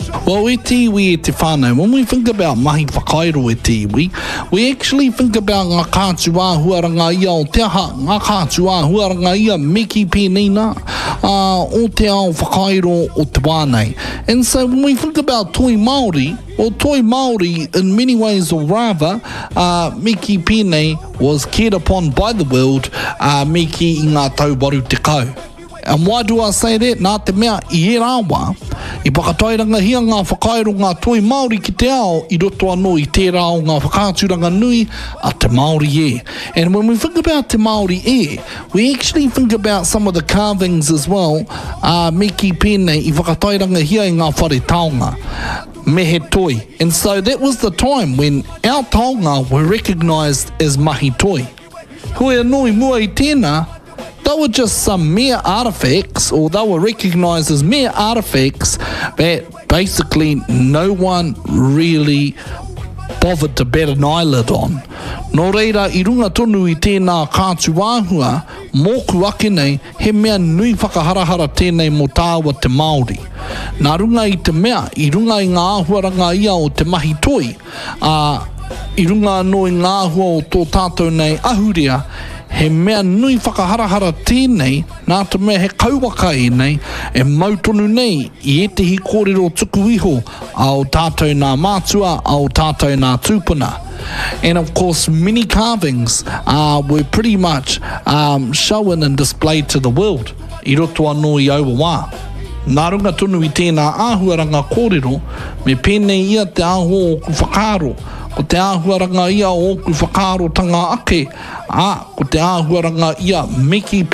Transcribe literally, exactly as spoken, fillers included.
Well, e te iwi e te whānau, when we think about mahi whakairo e te iwi, we actually think about ngā kātu āhuaranga ia o te aha, ngā kātu āhuaranga ia meki pēnei uh, o te ao whakairo o te wānei. And so when we think about toi Māori, well, toi Māori, in many ways or rather, uh, meki pēnei was cared upon by the world, uh, meki i ngā tauwaru te kau. And why do I say that? Nā te mea i e rāwa, i pakatairanga hia ngā whakairo ngā toi Māori ki te ao, i roto anō i tērā o ngā whakāturanga nui a te Māori e. And when we think about te Māori e, we actually think about some of the carvings as well, uh, meki pēnei i whakatairanga hia i ngā whare taonga, me he toi. And so that was the time when our taonga were recognised as mahi toi. Hui anō i mua i tēnā, they were just some mere artifacts, or they were recognised as mere artifacts that basically no one really bothered to bat an eyelid on. Nō reira, i runga tonu i tēnā kātu āhua, mōku ake nei, he mea nui whakaharahara tēnei mō tāua te Māori. Nā runga i te mea, i runga i ngā āhuaranga ia o te mahi toi, uh, i runga anō i ngā āhua o tō tātou nei ahurea, he mea nui whakaharahara tēnei, nā te mea he kauwaka e nei, e mautonu nei i e te hi kōrero tuku iho ao tātou nā mātua, ao tātou nā tūpuna. And of course, many carvings uh, were pretty much um, shown and displayed to the world, i roto anō i aua wā. Nā runga tonu i tēnā āhuaranga kōrero, me pēnei ia te āhua o ku whakaaro, ko te āhuaranga ia o ku whakaaro tanga ake, a ko te āhuaranga ia meki